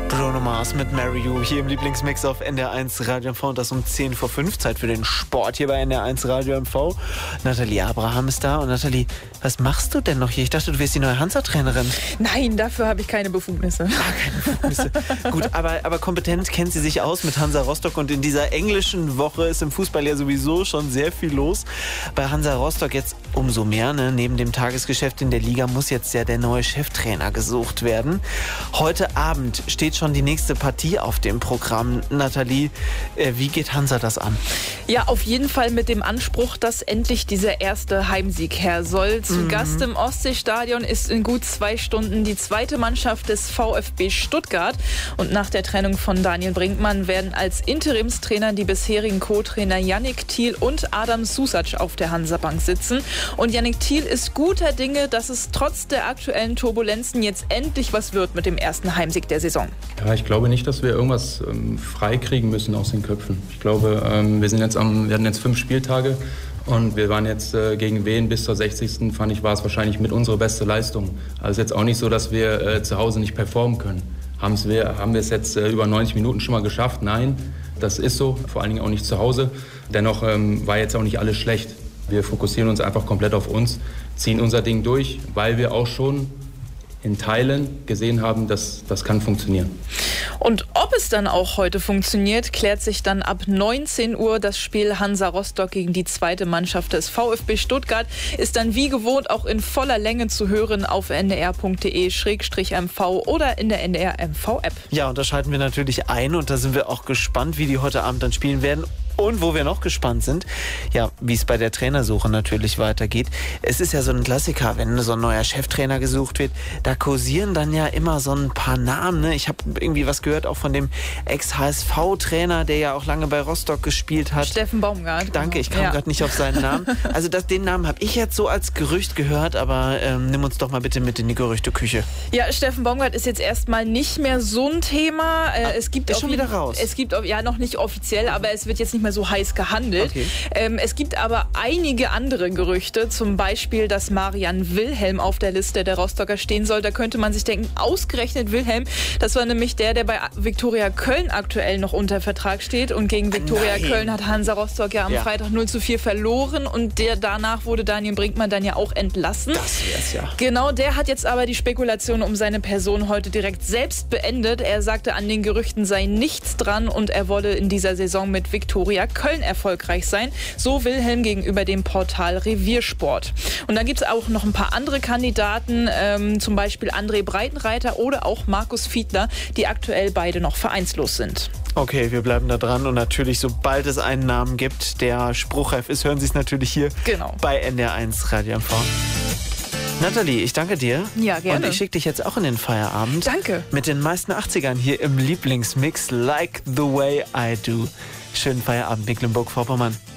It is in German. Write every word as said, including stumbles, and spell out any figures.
Bruno Mars mit Marry You hier im Lieblingsmix auf N D R eins Radio M V und das um zehn vor fünf. Zeit für den Sport hier bei N D R eins Radio M V. Nathalie Abraham ist da. Und Nathalie, was machst du denn noch hier? Ich dachte, du wärst die neue Hansa-Trainerin. Nein, dafür habe ich keine Befugnisse. Ah, keine Befugnisse. Gut, aber, aber kompetent kennt sie sich aus mit Hansa Rostock. Und in dieser englischen Woche ist im Fußball ja sowieso schon sehr viel los. Bei Hansa Rostock jetzt umso mehr. Ne? Neben dem Tagesgeschäft in der Liga muss jetzt ja der neue Cheftrainer gesucht werden. Heute Abend steht schon die nächste Partie auf dem Programm. Nathalie, äh, wie geht Hansa das an? Ja, auf jeden Fall mit dem Anspruch, dass endlich dieser erste Heimsieg her soll. Zu mhm. Gast im Ostseestadion ist in gut zwei Stunden die zweite Mannschaft des VfB Stuttgart. Und nach der Trennung von Daniel Brinkmann werden als Interimstrainer die bisherigen Co-Trainer Yannick Thiel und Adam Susac auf der Hansa-Bank sitzen. Und Yannick Thiel ist guter Dinge, dass es trotz der aktuellen Turbulenzen jetzt endlich was wird mit dem ersten Heimsieg der Saison. Ja, ich glaube nicht, dass wir irgendwas ähm, freikriegen müssen aus den Köpfen. Ich glaube, ähm, wir sind jetzt am, wir hatten jetzt fünf Spieltage und wir waren jetzt äh, gegen Wien bis zur sechzigsten fand ich, war es wahrscheinlich mit unserer beste Leistung. Also jetzt auch nicht so, dass wir äh, zu Hause nicht performen können. Haben's wir, haben wir es jetzt äh, über neunzig Minuten schon mal geschafft? Nein, das ist so, vor allen Dingen auch nicht zu Hause. Dennoch ähm, war jetzt auch nicht alles schlecht. Wir fokussieren uns einfach komplett auf uns, ziehen unser Ding durch, weil wir auch schon in Teilen gesehen haben, dass das kann funktionieren. Und ob es dann auch heute funktioniert, klärt sich dann ab neunzehn Uhr. Das Spiel Hansa Rostock gegen die zweite Mannschaft des VfB Stuttgart ist dann wie gewohnt auch in voller Länge zu hören auf n d r punkt d e slash m v oder in der N D R M V-App. Ja, und da schalten wir natürlich ein und da sind wir auch gespannt, wie die heute Abend dann spielen werden. Und wo wir noch gespannt sind, ja, wie es bei der Trainersuche natürlich weitergeht. Es ist ja so ein Klassiker, wenn so ein neuer Cheftrainer gesucht wird, da kursieren dann ja immer so ein paar Namen. Ne? Ich habe irgendwie was gehört, auch von dem Ex-H S V-Trainer, der ja auch lange bei Rostock gespielt hat. Steffen Baumgart. Danke, ich kam ja. gerade nicht auf seinen Namen. Also das, den Namen habe ich jetzt so als Gerücht gehört, aber ähm, nimm uns doch mal bitte mit in die Gerüchteküche. Ja, Steffen Baumgart ist jetzt erstmal nicht mehr so ein Thema. Äh, ah, es gibt ist schon wieder raus. Es gibt, ja, noch nicht offiziell, aber es wird jetzt nicht mehr so heiß gehandelt. Okay. Ähm, es gibt aber einige andere Gerüchte, zum Beispiel, dass Marian Wilhelm auf der Liste der Rostocker stehen soll. Da könnte man sich denken, ausgerechnet Wilhelm, das war nämlich der, der bei Viktoria Köln aktuell noch unter Vertrag steht und gegen Viktoria Köln hat Hansa Rostock ja am ja. Freitag null zu vier verloren und der danach wurde Daniel Brinkmann dann ja auch entlassen. Das wär's ja. Genau, der hat jetzt aber die Spekulation um seine Person heute direkt selbst beendet. Er sagte, an den Gerüchten sei nichts dran und er wolle in dieser Saison mit Viktoria Köln erfolgreich sein. So Wilhelm gegenüber dem Portal Reviersport. Und dann gibt es auch noch ein paar andere Kandidaten, ähm, zum Beispiel André Breitenreiter oder auch Markus Fiedler, die aktuell beide noch vereinslos sind. Okay, wir bleiben da dran und natürlich, sobald es einen Namen gibt, der spruchreif ist, hören Sie es natürlich hier genau. bei N D R eins Radio M V. Nathalie, ich danke dir. Ja, gerne. Und ich schicke dich jetzt auch in den Feierabend. Danke. Mit den meisten achtzigern hier im Lieblingsmix Like the Way I Do. Schönen Feierabend, Mecklenburg-Vorpommern.